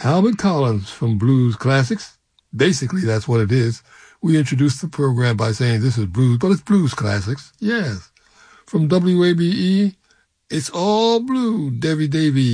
Albert Collins from Blues Classics. Basically, that's what it is. We introduced the program by saying this is blues, but it's Blues Classics. Yes. From WABE, it's all blue, Debbie Davy.